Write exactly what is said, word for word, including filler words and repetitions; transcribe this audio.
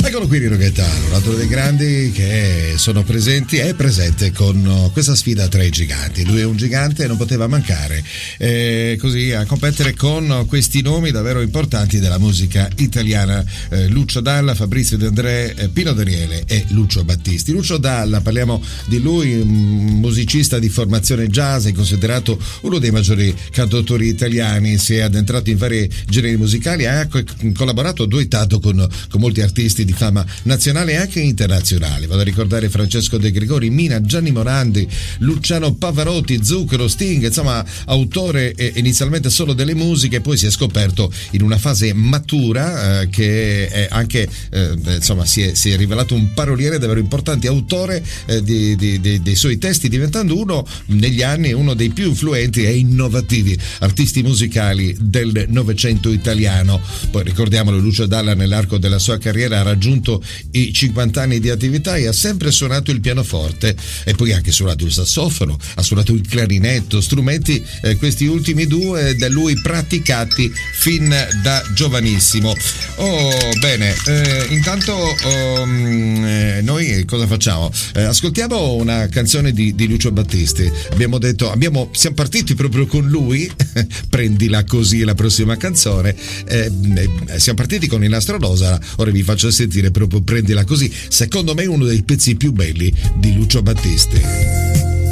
Eccolo qui Rino Gaetano, un altro dei grandi che sono presenti, è presente con questa sfida tra i giganti. Lui è un gigante e non poteva mancare eh, così a competere con questi nomi davvero importanti della musica italiana. eh, Lucio Dalla, Fabrizio De André, eh, Pino Daniele e Lucio Battisti. Lucio Dalla, parliamo di lui, un musicista di formazione jazz, è considerato uno dei maggiori cantautori italiani, si è addentrato in vari generi musicali, ha collaborato, duettato con, con molti artisti di fama nazionale e anche internazionale. Vado a ricordare Francesco De Gregori, Mina, Gianni Morandi, Luciano Pavarotti, Zucchero, Sting, insomma autore eh, inizialmente solo delle musiche, poi si è scoperto in una fase matura eh, che è anche eh, insomma si è, si è rivelato un paroliere davvero importante, autore eh, di, di, di, dei suoi testi, diventando uno negli anni uno dei più influenti e innovativi artisti musicali del Novecento italiano. Poi ricordiamolo, Lucio Dalla nell'arco della sua carriera ha raggiunto i cinquanta anni di attività e ha sempre suonato il pianoforte e poi anche suonato il sassofono, ha suonato il clarinetto, strumenti eh, questi ultimi due da lui praticati fin da giovanissimo. Oh bene, eh, intanto um, eh, noi cosa facciamo? Eh, ascoltiamo una canzone di, di Lucio Battisti. Abbiamo detto, abbiamo, siamo partiti proprio con lui, prendila così la prossima canzone, eh, eh, siamo partiti con il Nastro Rosa, ora vi faccio sentire proprio Prendila così, secondo me uno dei pezzi più belli di Lucio Battisti.